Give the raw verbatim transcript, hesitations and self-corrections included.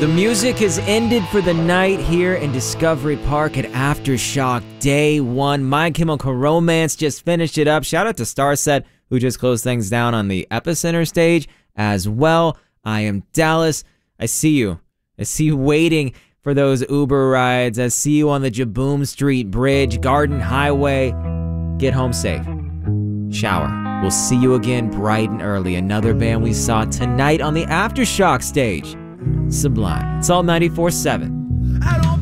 The music has ended for the night here in Discovery Park at Aftershock Day one. My Chemical Romance just finished it up. Shout out to Starset, who just closed things down on the Epicenter stage as well. I am Dallas. I see you. I see you waiting for those Uber rides. I see you on the Jaboom Street Bridge, Garden Highway. Get home safe. Shower. We'll see you again bright and early. Another band we saw tonight on the Aftershock stage. Sublime. It's all ninety-four seven.